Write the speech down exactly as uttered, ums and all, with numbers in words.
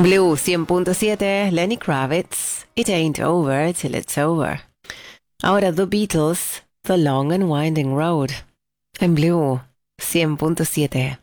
Blue cien punto siete, Lenny Kravitz, It Ain't Over Till It's Over. Ahora The Beatles, The Long and Winding Road. En Blue cien punto siete.